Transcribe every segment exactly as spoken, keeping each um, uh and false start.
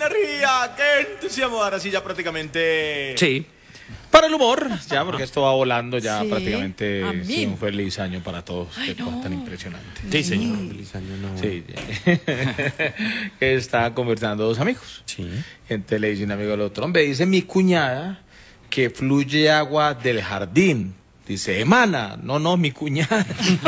energía, qué entusiasmo. Ahora sí, ya prácticamente. Sí. Para el humor, ya, porque esto va volando ya Sí, prácticamente. a mí. Sí, un feliz año para todos. Ay, Qué cosa no. tan impresionante. Sí, señor. Feliz año nuevo. Sí. Que está conversando dos amigos. Sí. Entonces le dice un amigo al otro, hombre, dice mi cuñada que fluye agua del jardín. Dice, emana. No, no, mi cuñada.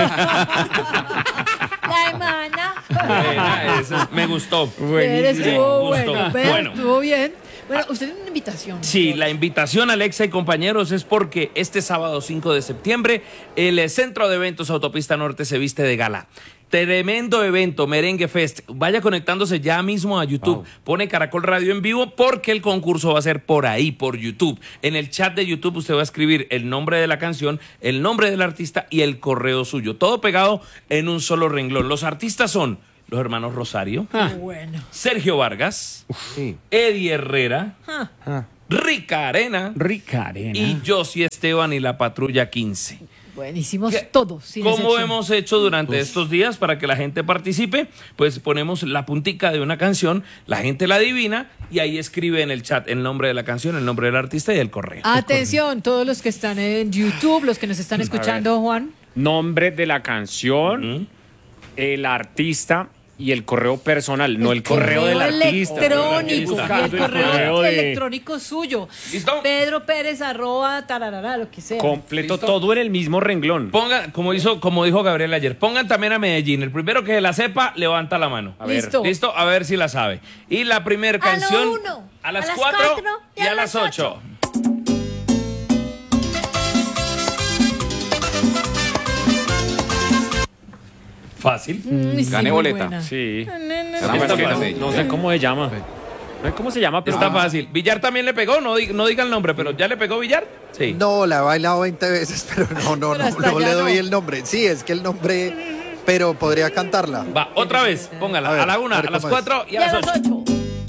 La hermana. Buena, eso. Me gustó. Eres Sí, estuvo gustó. bueno. Vea, Bueno. estuvo bien. Bueno, usted tiene una invitación. Sí, la invitación, Alexa y compañeros, es porque este sábado cinco de septiembre el Centro de Eventos Autopista Norte se viste de gala. Tremendo evento, Merengue Fest. Vaya conectándose ya mismo a YouTube. Wow. Pone Caracol Radio en vivo porque el concurso va a ser por ahí, por YouTube. En el chat de YouTube usted va a escribir el nombre de la canción, el nombre del artista y el correo suyo. Todo pegado en un solo renglón. Los artistas son los hermanos Rosario, Ah, bueno. Sergio Vargas, Sí. Eddie Herrera, Ah, Ah, Rica Arena rica arena. y Josie Esteban y la Patrulla quince. bueno, hicimos ¿Qué- todo. Sin Como excepción. hemos hecho durante estos días para que la gente participe, pues ponemos la puntica de una canción, la gente la adivina y ahí escribe en el chat el nombre de la canción, el nombre del artista y el correo. Atención, todos los que están en YouTube, los que nos están escuchando, Juan. Nombre de la canción, Ujú. el artista y el correo personal, no el correo del artista. electrónico. Correo Y el del correo, correo de- electrónico suyo. ¿Listo? Pedro Pérez, arroba, tararara, lo que sea. Completo ¿Listo? todo en el mismo renglón. Pongan, como hizo, como dijo Gabriel ayer, pongan también a Medellín. El primero que la sepa, levanta la mano. A ver. Listo. ¿Listo? A ver si la sabe. Y la primera A lo canción uno, a las a las cuatro cuatro y a las ocho. Fácil. Mm, sí, Gané muy boleta. buena. Sí. No, no, Será no. más que no, Medellín. no sé cómo se llama. No sé cómo se llama, pero Está fácil. Villar también le pegó, no, di- no diga el nombre, pero ¿ya le pegó Villar? Sí. No, la he bailado veinte veces, pero no, no, Pero no, hasta no ya le doy no. el nombre. Sí, es que el nombre, pero podría cantarla. Va, otra vez, póngala. A A, ver, la una, a a, ver las cómo es. cuatro y Y a las ocho. ocho.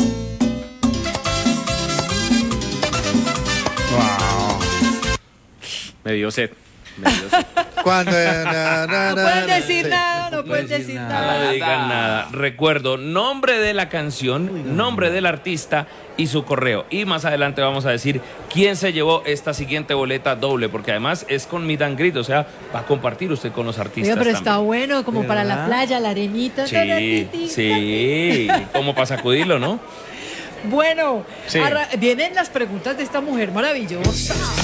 me dio sed. Me dio sed. Cuando na, na, No na, pueden na, decir sí. nada, no pueden decir No nada. le digan nada. Recuerdo, nombre de la canción, nombre del artista y su correo. Y más adelante vamos a decir quién se llevó esta siguiente boleta doble, porque además es con meet and greet, o sea, va a compartir usted con los artistas. Oiga, pero está también. bueno, como para la ¿Verdad? playa, la arenita. Sí, sí, como para sacudirlo, ¿no? Bueno, Sí. arra- vienen las preguntas de esta mujer maravillosa.